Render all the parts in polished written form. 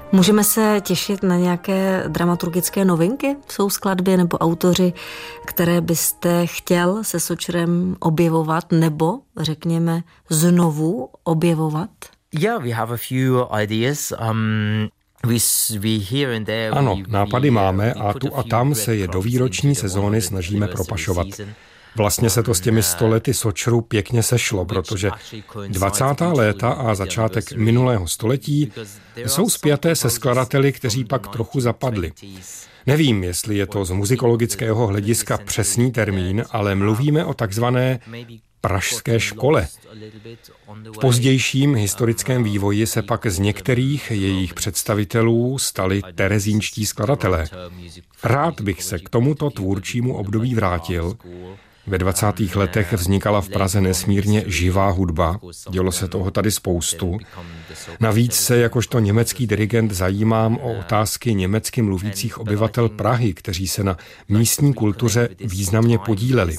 Můžeme se těšit na nějaké dramaturgické novinky? Jsou skladby nebo autoři, které byste chtěl se Sočerem objevovat nebo, řekněme, znovu objevovat? Yeah, we have a few ideas. Ano, nápady máme a tu a tam se je do výroční sezóny snažíme propašovat. Vlastně se to s těmi 100 lety Sočeru pěkně sešlo, protože 20. léta a začátek minulého století jsou spjaté se skladateli, kteří pak trochu zapadli. Nevím, jestli je to z muzikologického hlediska přesný termín, ale mluvíme o takzvané pražské škole. V pozdějším historickém vývoji se pak z některých jejich představitelů stali terezínští skladatelé. Rád bych se k tomuto tvůrčímu období vrátil. Ve 20. letech vznikala v Praze nesmírně živá hudba, dělo se toho tady spoustu. Navíc se jakožto německý dirigent zajímám o otázky německy mluvících obyvatel Prahy, kteří se na místní kultuře významně podíleli.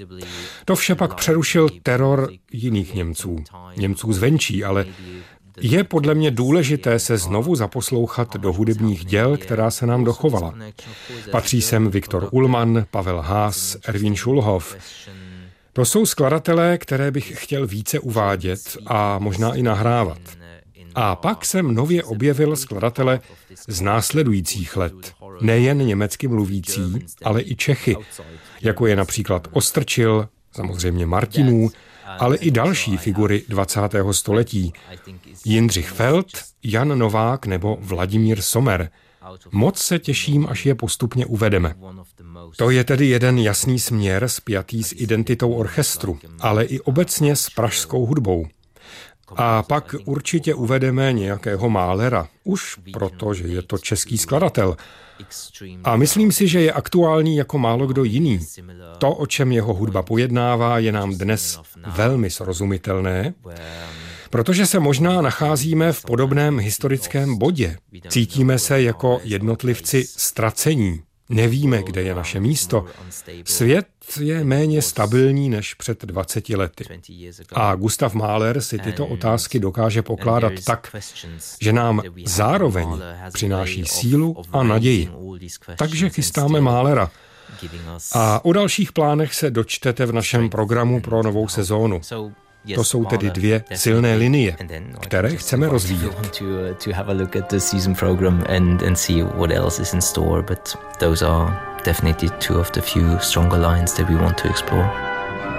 To vše pak přerušil teror jiných Němců zvenčí, ale je podle mě důležité se znovu zaposlouchat do hudebních děl, která se nám dochovala. Patří sem Viktor Ullmann, Pavel Haas, Erwin Schulhoff. To jsou skladatelé, které bych chtěl více uvádět a možná i nahrávat. A pak jsem nově objevil skladatele z následujících let. Nejen německy mluvící, ale i Čechy, jako je například Ostrčil, samozřejmě Martinů, ale i další figury 20. století. Jindřich Feld, Jan Novák nebo Vladimír Sommer. Moc se těším, až je postupně uvedeme. To je tedy jeden jasný směr spjatý s identitou orchestru, ale i obecně s pražskou hudbou. A pak určitě uvedeme nějakého Mahlera, už proto, že je to český skladatel. A myslím si, že je aktuální jako málo kdo jiný. To, o čem jeho hudba pojednává, je nám dnes velmi srozumitelné, protože se možná nacházíme v podobném historickém bodě. Cítíme se jako jednotlivci ztracení. Nevíme, kde je naše místo. Svět je méně stabilní než před 20 lety. A Gustav Mahler si tyto otázky dokáže pokládat tak, že nám zároveň přináší sílu a naději. Takže chystáme Mahlera. A o dalších plánech se dočtete v našem programu pro novou sezónu. To jsou tedy dvě silné linie, které chceme rozvíjet. To have a look at the season program and see what else is in store, but those are definitely two of the few stronger lines that we want to explore.